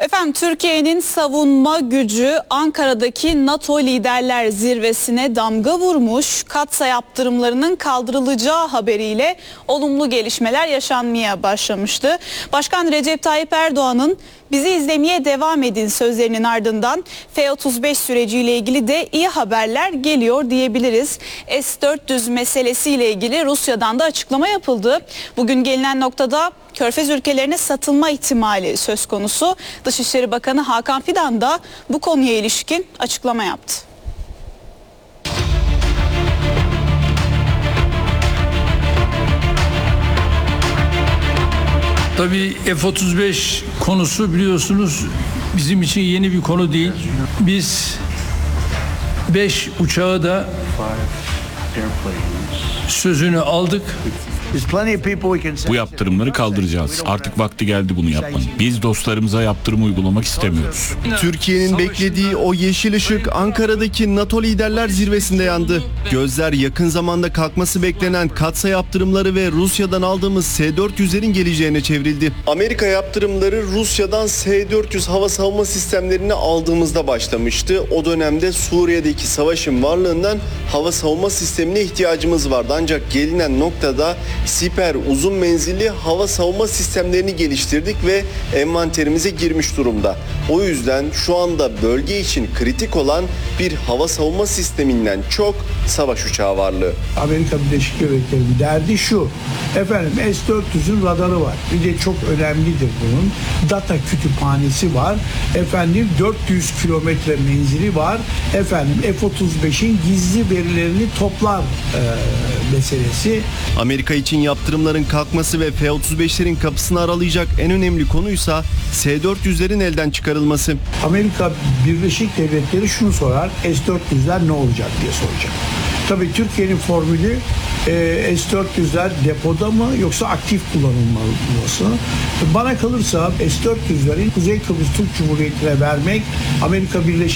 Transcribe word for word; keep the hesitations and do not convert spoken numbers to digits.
Efendim, Türkiye'nin savunma gücü Ankara'daki NATO Liderler Zirvesi'ne damga vurmuş. Katsa yaptırımlarının kaldırılacağı haberiyle olumlu gelişmeler yaşanmaya başlamıştı. Başkan Recep Tayyip Erdoğan'ın "bizi izlemeye devam edin" sözlerinin ardından F otuz beş süreciyle ilgili de iyi haberler geliyor diyebiliriz. S dört yüz meselesiyle ilgili Rusya'dan da açıklama yapıldı. Bugün gelinen noktada Körfez ülkelerine satılma ihtimali söz konusu. Dışişleri Bakanı Hakan Fidan da bu konuya ilişkin açıklama yaptı. Tabii F otuz beş konusu biliyorsunuz bizim için yeni bir konu değil. Biz beş uçağı da sözünü aldık. Bu yaptırımları kaldıracağız. Artık vakti geldi bunu yapmanın. Biz dostlarımıza yaptırım uygulamak istemiyoruz. Türkiye'nin beklediği o yeşil ışık Ankara'daki NATO Liderler Zirvesi'nde yandı. Gözler yakın zamanda kalkması beklenen Katsa yaptırımları ve Rusya'dan aldığımız S dört yüzlerin geleceğine çevrildi. Amerika yaptırımları Rusya'dan S dört yüz hava savunma sistemlerini aldığımızda başlamıştı. O dönemde Suriye'deki savaşın varlığından hava savunma sistemine ihtiyacımız vardı. Ancak gelinen noktada siper uzun menzilli hava savunma sistemlerini geliştirdik ve envanterimize girmiş durumda. O yüzden şu anda bölge için kritik olan bir hava savunma sisteminden çok savaş uçağı varlığı. Amerika Birleşik Devletleri'nin derdi şu: efendim S dört yüzün radarı var. Bir de çok önemlidir bunun. Data kütüphanesi var. Efendim dört yüz kilometre menzili var. Efendim F otuz beşin gizli verilerini toplar e, meselesi. Amerika için yaptırımların kalkması ve F otuz beşlerin kapısını aralayacak en önemli konuysa S dört yüzlerin elden çıkarılması. Amerika Birleşik Devletleri şunu sorar: S dört yüzler ne olacak diye soracak. Tabii Türkiye'nin formülü e, S dört yüzler depoda mı yoksa aktif kullanılması. Bana kalırsa S dört yüzlerin Kuzey Kıbrıs Türk Cumhuriyeti'ne vermek Amerika Birleşik